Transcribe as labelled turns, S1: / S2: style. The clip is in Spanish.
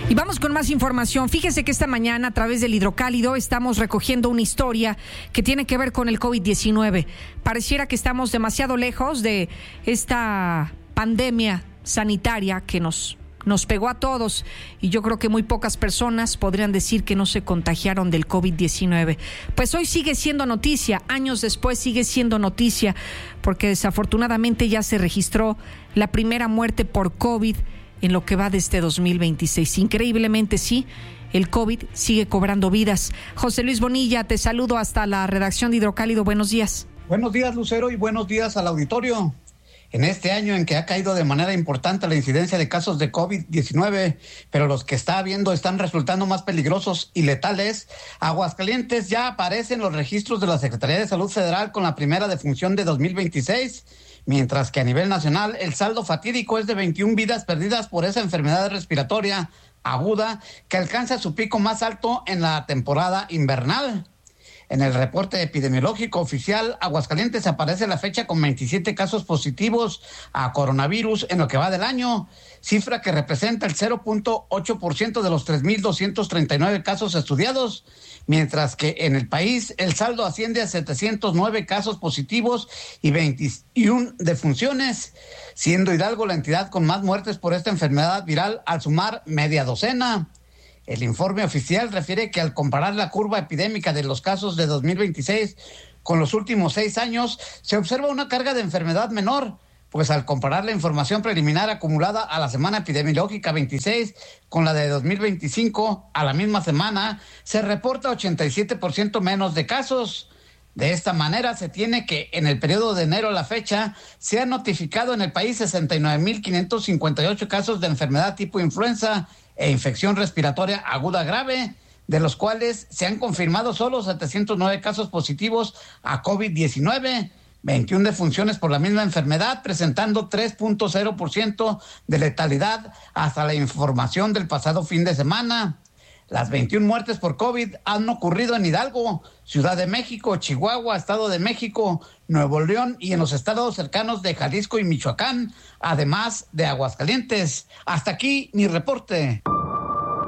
S1: Y vamos con más información. Fíjese que esta mañana a través del Hidrocálido estamos recogiendo una historia que tiene que ver con el COVID-19. Pareciera que estamos demasiado lejos de esta pandemia sanitaria que nos pegó a todos, y yo creo que muy pocas personas podrían decir que no se contagiaron del COVID-19. Pues hoy sigue siendo noticia, años después sigue siendo noticia, porque desafortunadamente ya se registró la primera muerte por COVID en lo que va de este 2026. Increíblemente, sí, el COVID sigue cobrando vidas. José Luis Bonilla, te saludo hasta la redacción de Hidrocálido. Buenos días.
S2: Buenos días, Lucero, y buenos días al auditorio. En este año en que ha caído de manera importante la incidencia de casos de COVID-19, pero los que está habiendo están resultando más peligrosos y letales, Aguascalientes ya aparece en los registros de la Secretaría de Salud Federal con la primera defunción de 2026, mientras que a nivel nacional el saldo fatídico es de 21 vidas perdidas por esa enfermedad respiratoria aguda que alcanza su pico más alto en la temporada invernal. En el reporte epidemiológico oficial, Aguascalientes aparece la fecha con 27 casos positivos a coronavirus en lo que va del año, cifra que representa el 0.8% de los 3,239 casos estudiados, mientras que en el país el saldo asciende a 709 casos positivos y 21 defunciones, siendo Hidalgo la entidad con más muertes por esta enfermedad viral al sumar media docena. El informe oficial refiere que al comparar la curva epidémica de los casos de 2026 con los últimos 6 años, se observa una carga de enfermedad menor, pues al comparar la información preliminar acumulada a la semana epidemiológica 26 con la de 2025, a la misma semana, se reporta 87% menos de casos. De esta manera, se tiene que en el periodo de enero a la fecha se han notificado en el país 69,558 casos de enfermedad tipo influenza e infección respiratoria aguda grave, de los cuales se han confirmado solo 709 casos positivos a COVID-19, 21 defunciones por la misma enfermedad, presentando 3.0% de letalidad hasta la información del pasado fin de semana. Las 21 muertes por COVID han ocurrido en Hidalgo, Ciudad de México, Chihuahua, Estado de México, Nuevo León y en los estados cercanos de Jalisco y Michoacán, además de Aguascalientes. Hasta aquí mi reporte.